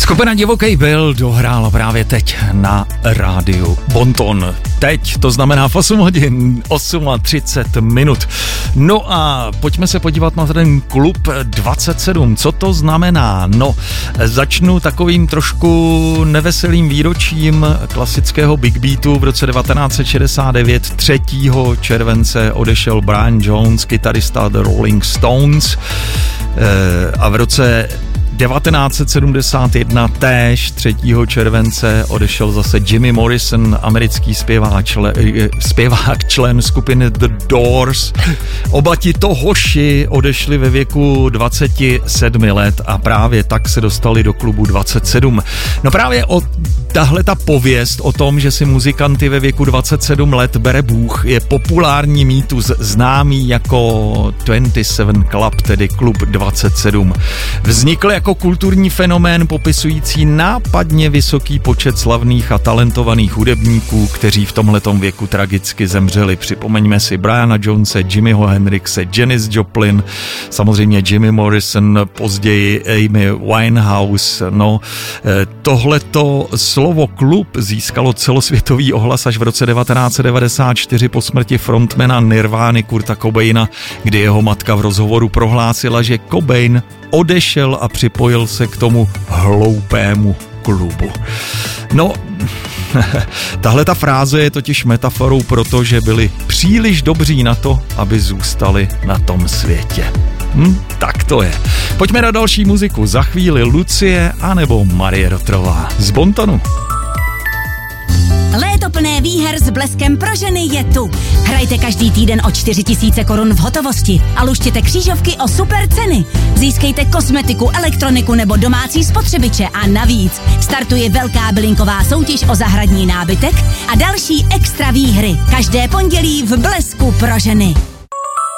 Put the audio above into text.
Skupina Divokej Bill dohrála právě teď na rádiu Bonton. Teď, to znamená v 8 hodin 38 minut. No a pojďme se podívat na ten klub 27. Co to znamená? No, začnu takovým trošku neveselým výročím klasického Big Beatu. V roce 1969 3. července odešel Brian Jones, kytarista The Rolling Stones, a v roce 1971 též 3. července odešel zase Jimmy Morrison, americký zpěvák, člen skupiny The Doors. Oba tito hoši odešli ve věku 27 let a právě tak se dostali do klubu 27. No právě tahle ta pověst o tom, že si muzikanty ve věku 27 let bere Bůh, je populární mýtus známý jako 27 Club, tedy klub 27. Vznikl jako kulturní fenomén popisující nápadně vysoký počet slavných a talentovaných hudebníků, kteří v tomhletom věku tragicky zemřeli. Připomeňme si Briana Jonese, Jimmyho Hendrixe, Janis Joplin, samozřejmě Jimmy Morrison, později Amy Winehouse. No, tohleto slovo klub získalo celosvětový ohlas až v roce 1994 po smrti frontmana Nirvány Kurta Cobaina, kdy jeho matka v rozhovoru prohlásila, že Cobain odešel a připojil se k tomu hloupému klubu. No, tahle ta fráze je totiž metaforou pro to, že byli příliš dobří na to, aby zůstali na tom světě. Tak to je. Pojďme na další muziku. Za chvíli Lucie anebo Marie Rotrová z Bontonu. Léto plné výher s Bleskem pro ženy je tu. Hrajte každý týden o 4 000 korun v hotovosti a luštěte křížovky o super ceny. Získejte kosmetiku, elektroniku nebo domácí spotřebiče a navíc startuje velká bylinková soutěž o zahradní nábytek a další extra výhry. Každé pondělí v Blesku pro ženy.